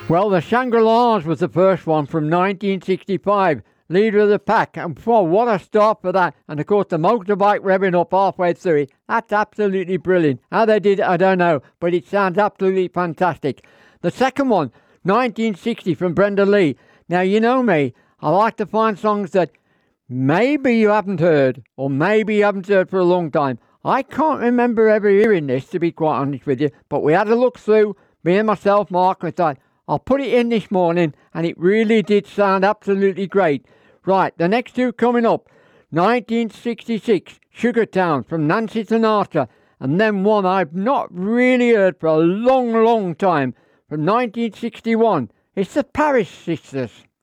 Well, the Shangri-Las was the first one from 1965. Leader of the pack, and what a start for that. And of course the motorbike revving up halfway through it. That's absolutely brilliant. How they did it I don't know, but it sounds absolutely fantastic. The second one, 1960, from Brenda Lee. Now you know me, I like to find songs that maybe you haven't heard, or maybe you haven't heard for a long time. I can't remember ever hearing this, to be quite honest with you, but we had a look through, me and myself, Mark, and thought, I'll put it in this morning, and it really did sound absolutely great. Right, the next two coming up. 1966, Sugartown, from Nancy Sinatra. And then one I've not really heard for a long, long time, from 1961. It's the Paris Sisters.